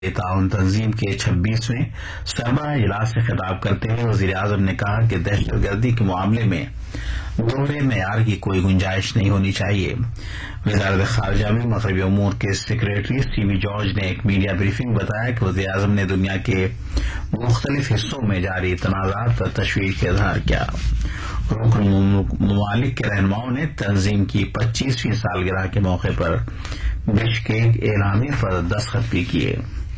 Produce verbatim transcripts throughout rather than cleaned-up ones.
تعاون تنظیم کے چھبیسویں سربراہ اجلاس سے خطاب کرتے ہوئے وزیر اعظم نے کہا کہ دہشت گردی کے معاملے میں دوہرے معیار کی کوئی گنجائش نہیں ہونی چاہیے۔ وزارت خارجہ میں مغربی امور کے سیکریٹری سی وی جارج نے ایک میڈیا بریفنگ بتایا کہ وزیر اعظم نے دنیا کے مختلف حصوں میں جاری تنازعات پر تشویش کا اظہار کیا۔ رکن ممالک کے رہنماؤں نے تنظیم کی پچیسویں سالگرہ کے موقع پر بشکیک اعلامیہ پر دستخط بھی کیے۔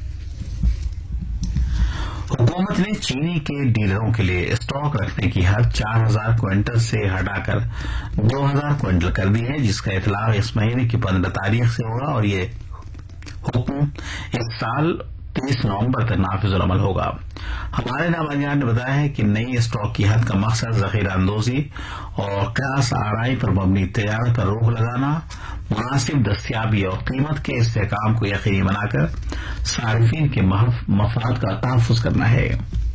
حکومت نے چینی کے ڈیلروں کے لیے اسٹاک رکھنے کی حد چار ہزار کوئنٹل سے ہٹا کر دو ہزار کوئنٹل کر دی ہے، جس کا اطلاق اس مہینے کی پندرہ تاریخ سے ہوگا اور یہ حکم اس سال تیس نومبر تک نافذ العمل ہوگا۔ ہمارے نامزدگان نے بتایا ہے کہ نئی اسٹاک کی حد کا مقصد ذخیرہ اندوزی اور قیاس آرائی پر مبنی تجارت پر روک لگانا، مناسب دستیابی اور قیمت کے استحکام کو یقینی بنا کر صارفین کے مفاد کا تحفظ کرنا ہے۔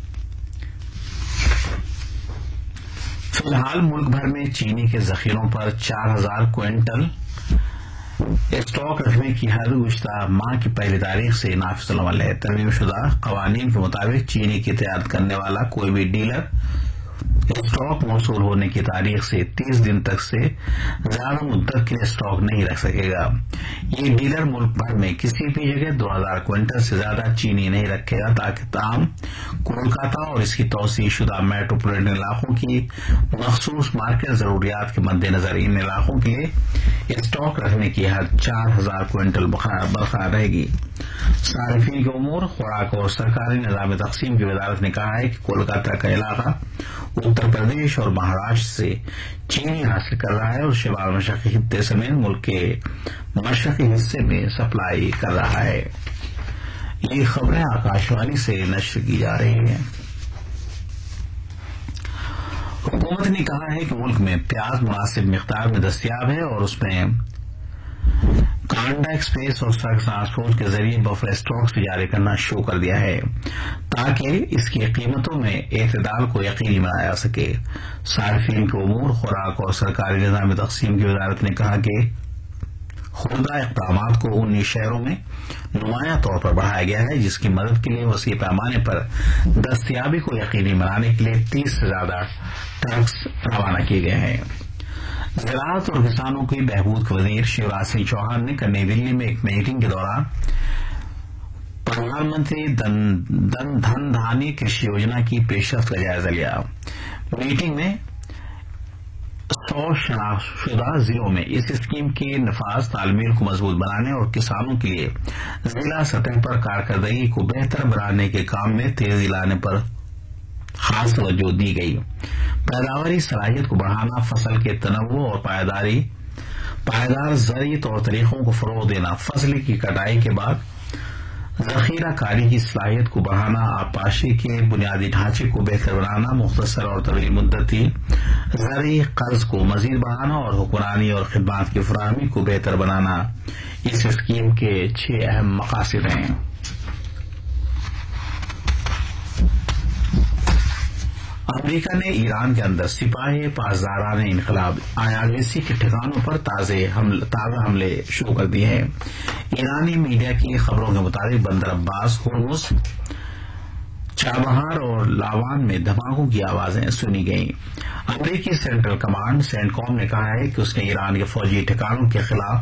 فی الحال ملک بھر میں چینی کے ذخیروں پر چار ہزار کوئنٹل اسٹاک رکھنے کی حد گزشتہ ماہ کی پہلی تاریخ سے نافذ العمل ہے۔ ترمیم شدہ قوانین کے مطابق چینی کی تجارت کرنے والا کوئی بھی ڈیلر اسٹاک موصول ہونے کی تاریخ سے تیس دن تک سے زیادہ مدت کے لیے اسٹاک نہیں رکھ سکے گا۔ یہ ڈیلر ملک بھر میں کسی بھی جگہ دو ہزار کوئنٹل سے زیادہ چینی نہیں رکھے گا تاکہ تاہم کولکاتہ اور اس کی توسیع شدہ میٹروپولیٹن علاقوں کی مخصوص مارکیٹ ضروریات کے مد نظر ان علاقوں کے لیے اسٹاک رکھنے کی حد چار ہزار کوئنٹل برقرار رہے گی۔ صارفین کے امور، خوراک اور سرکاری نظام تقسیم کی وزارت نے کہا ہے کہ کولکاتہ کا علاقہ اتر پردیش اور مہاراشٹر سے چینی حاصل کر رہا ہے اور شمال مشرقی خطے سمیت ملک کے مشرقی حصے میں سپلائی کر رہا ہے۔ یہ خبریں آکاش وانی سے نشر کی جا رہی ہیں۔ حکومت نے کہا ہے کہ ملک میں پیاز مناسب مقدار میں دستیاب ہے اور اس میں کانڈا ایکسپریس اور سڑک ٹرانسپورٹ کے ذریعے بفر اسٹاک جاری کرنا شروع کر دیا ہے تاکہ اس کی قیمتوں میں اعتدال کو یقینی بنایا جا سکے۔ صارفین کے امور، خوراک اور سرکاری نظام تقسیم کی وزارت نے کہا کہ خوردہ اقدامات کو انیس شہروں میں نمایاں طور پر بڑھایا گیا ہے، جس کی مدد کے لیے وسیع پیمانے پر دستیابی کو یقینی بنانے کے لیے تیس سے زیادہ ٹرکس روانہ کیے گئے ہیں۔ زراعت اور کسانوں کی بہبود کے وزیر شیوراج سنگھ چوہان نے کل نئی دلی میں ایک میٹنگ کے دوران پردھان منتری دن دھن دھانی کرشی یوجنا کی پیشرفت کا جائزہ لیا۔ میٹنگ میں سو شناخت شدہ ضلعوں میں اس اسکیم کے نفاذ تال میل کو مضبوط بنانے اور کسانوں کے لیے ضلع سطح پر کارکردگی کو بہتر بنانے کے کام میں تیزی لانے پر خاص توجہ دی گئی۔ پیداواری صلاحیت کو بڑھانا، فصل کے تنوع اور پائیداری پائیدار زرعی طور طریقوں کو فروغ دینا، فصل کی کٹائی کے بعد ذخیرہ کاری کی صلاحیت کو بڑھانا، آبپاشی کے بنیادی ڈھانچے کو بہتر بنانا، مختصر اور طویل مدتی زرعی قرض کو مزید بڑھانا اور حکمرانی اور خدمات کی فراہمی کو بہتر بنانا اس اسکیم کے چھ اہم مقاصد ہیں۔ امریکہ نے ایران کے اندر سپاہی پاسداران انقلاب آئی آر جی سی کے ٹھکانوں پر تازہ حملے شروع کر دیے ہیں۔ ایرانی میڈیا کی خبروں کے مطابق بندر عباس، ہرمز، چابہار اور لاوان میں دھماکوں کی آوازیں سنی گئیں۔ امریکی سینٹرل کمانڈ سینٹ کام نے کہا ہے کہ اس نے ایران کے فوجی ٹھکانوں کے خلاف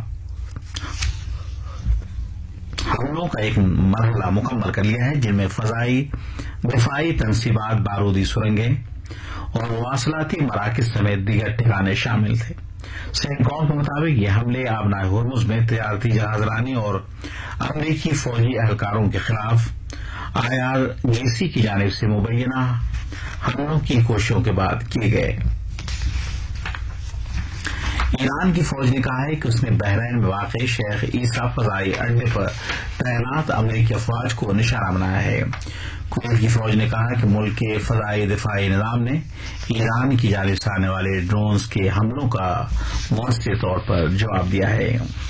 حملوں کا ایک مرحلہ مکمل کر لیا ہے، جن میں فضائی دفاعی تنصیبات، بارودی سرنگیں اور مواصلاتی مراکز سمیت دیگر ٹھکانے شامل تھے۔ سینٹ کام کے مطابق یہ حملے آبنائے ہرمز میں تجارتی جہاز رانی اور امریکی فوجی اہلکاروں کے خلاف آئی آر جی سی کی جانب سے مبینہ حملوں کی کوششوں کے بعد کیے گئے۔ ایران کی فوج نے کہا ہے کہ اس نے بحرین میں واقع شیخ عیسیٰ فضائی اڈے پر تعینات امریکی افواج کو نشانہ بنایا ہے۔ کویت کی فوج نے کہا کہ ملک کے فضائی دفاعی نظام نے ایران کی جانب سے آنے والے ڈرونز کے حملوں کا مؤثر طور پر جواب دیا ہے۔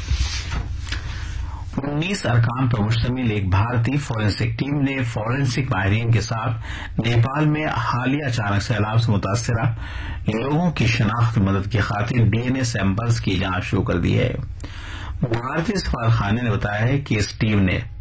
انیس ارکان پر مشتمل ایک بھارتی فورینسک ٹیم نے فورینسک ماہرین کے ساتھ نیپال میں حالیہ اچانک سیلاب سے متاثرہ لوگوں کی شناخت کی مدد کی خاطر ڈی این اے سیمپلز کی جانچ شروع کر دی ہے۔ بھارتی سفارت خانے نے بتایا ہے کہ اس ٹیم نے